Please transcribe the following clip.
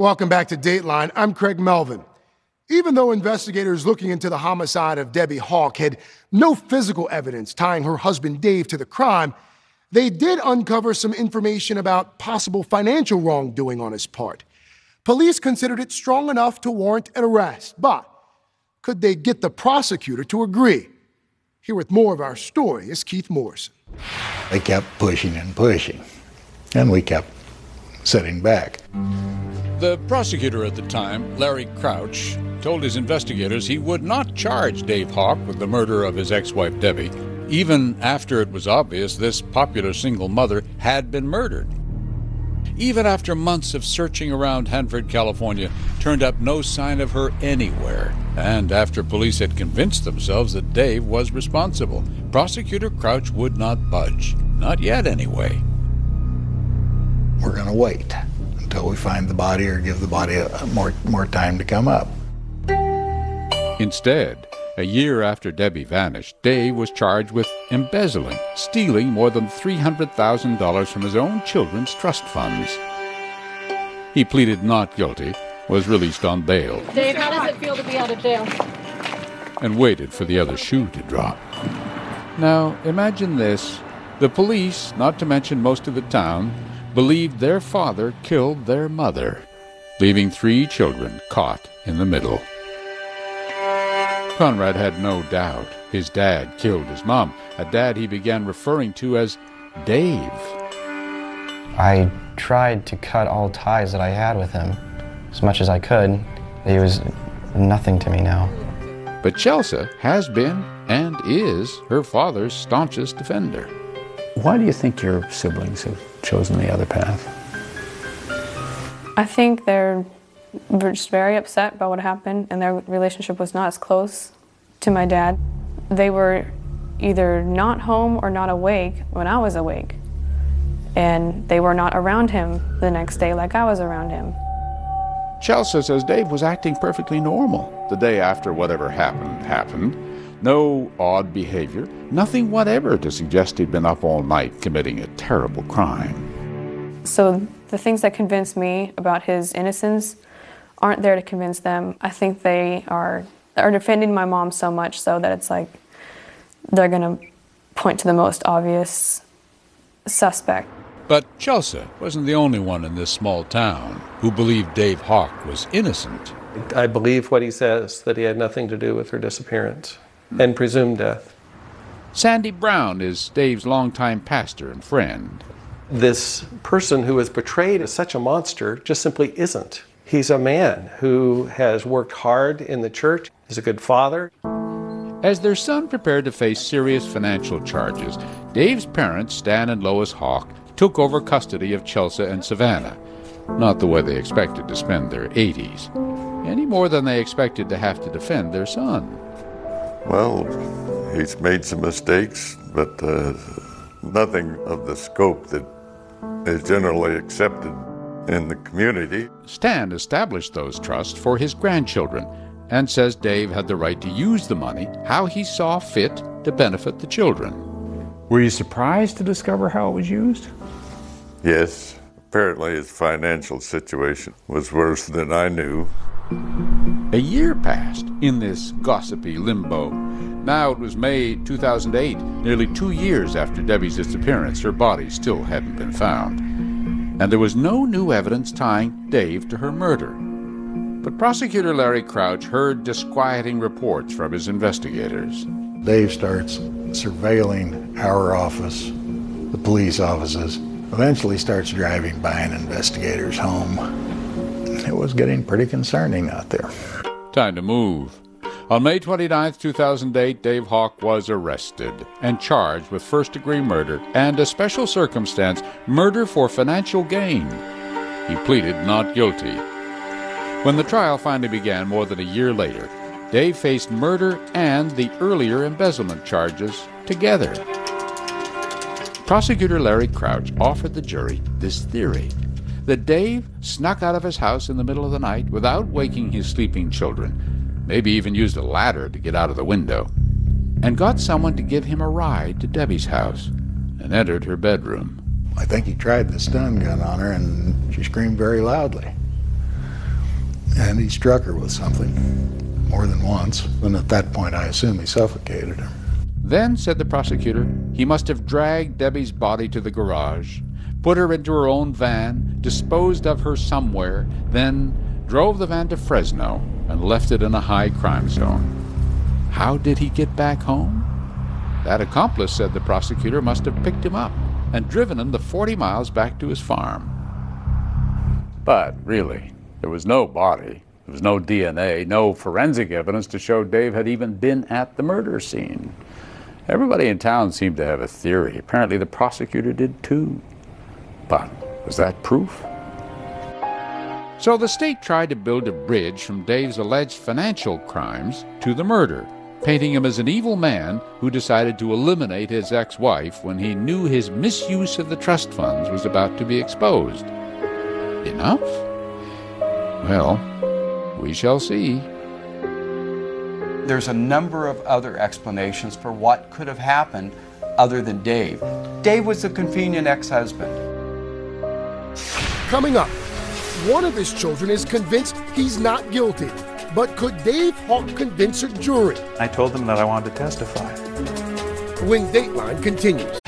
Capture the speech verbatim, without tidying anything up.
Welcome back to Dateline. I'm Craig Melvin. Even though investigators looking into the homicide of Debbie Hawk had no physical evidence tying her husband Dave to the crime, they did uncover some information about possible financial wrongdoing on his part. Police considered it strong enough to warrant an arrest, but could they get the prosecutor to agree? Here with more of our story is Keith Morrison. They kept pushing and pushing, and we kept sitting back. The prosecutor at the time, Larry Crouch, told his investigators he would not charge Dave Hawk with the murder of his ex-wife Debbie, even after it was obvious this popular single mother had been murdered. Even after months of searching around Hanford, California, turned up no sign of her anywhere, and after police had convinced themselves that Dave was responsible, Prosecutor Crouch would not budge. Not yet, anyway. We're going to wait until we find the body or give the body a, more, more time to come up. Instead, a year after Debbie vanished, Dave was charged with embezzling, stealing more than three hundred thousand dollars from his own children's trust funds. He pleaded not guilty, was released on bail. Dave, how does it feel to be out of jail? And waited for the other shoe to drop. Now, imagine this. The police, not to mention most of the town, believed their father killed their mother, leaving three children caught in the middle. Conrad had no doubt his dad killed his mom, a dad he began referring to as Dave. I tried to cut all ties that I had with him as much as I could. He was nothing to me now. But Chelsea has been and is her father's staunchest defender. Why do you think your siblings have chosen the other path? I think they're just very upset about what happened, and their relationship was not as close to my dad. They were either not home or not awake when I was awake, and they were not around him the next day like I was around him. Chelsea says Dave was acting perfectly normal the day after whatever happened happened. No odd behavior, nothing whatever to suggest he'd been up all night committing a terrible crime. So the things that convince me about his innocence aren't there to convince them. I think they are are defending my mom so much so that it's like they're going to point to the most obvious suspect. But Chelsea wasn't the only one in this small town who believed Dave Hawk was innocent. I believe what he says, that he had nothing to do with her disappearance and presumed death. Sandy Brown is Dave's longtime pastor and friend. This person who is portrayed as such a monster just simply isn't. He's a man who has worked hard in the church. He's a good father. As their son prepared to face serious financial charges, Dave's parents, Stan and Lois Hawk, took over custody of Chelsea and Savannah. Not the way they expected to spend their eighties, any more than they expected to have to defend their son. Well, he's made some mistakes, but uh, nothing of the scope that is generally accepted in the community. Stan established those trusts for his grandchildren and says Dave had the right to use the money how he saw fit to benefit the children. Were you surprised to discover how it was used? Yes. Apparently his financial situation was worse than I knew. A year passed in this gossipy limbo. Now it was May two thousand eight, nearly two years after Debbie's disappearance. Her body still hadn't been found. And there was no new evidence tying Dave to her murder. But Prosecutor Larry Crouch heard disquieting reports from his investigators. Dave starts surveilling our office, the police offices, eventually starts driving by an investigator's home. It was getting pretty concerning out there. Time to move. On May twenty-ninth, two thousand eight, Dave Hawk was arrested and charged with first-degree murder and a special circumstance, murder for financial gain. He pleaded not guilty. When the trial finally began more than a year later, Dave faced murder and the earlier embezzlement charges together. Prosecutor Larry Crouch offered the jury this theory, that Dave snuck out of his house in the middle of the night without waking his sleeping children, maybe even used a ladder to get out of the window, and got someone to give him a ride to Debbie's house and entered her bedroom. I think he tried the stun gun on her, and she screamed very loudly. and he struck her with something more than once. And at that point, I assume he suffocated her. Then, said the prosecutor, he must have dragged Debbie's body to the garage, put her into her own van, disposed of her somewhere, then drove the van to Fresno and left it in a high crime zone. How did he get back home? That accomplice, said the prosecutor, must have picked him up and driven him the forty miles back to his farm. But really, there was no body. There was no D N A, no forensic evidence to show Dave had even been at the murder scene. Everybody in town seemed to have a theory. Apparently the prosecutor did too. But was that proof? So the state tried to build a bridge from Dave's alleged financial crimes to the murder, painting him as an evil man who decided to eliminate his ex-wife when he knew his misuse of the trust funds was about to be exposed. Enough? Well, we shall see. There's a number of other explanations for what could have happened other than Dave. Dave was a convenient ex-husband. Coming up, one of his children is convinced he's not guilty. But could Dave Hawk convince a jury? I told them that I wanted to testify. When Dateline continues.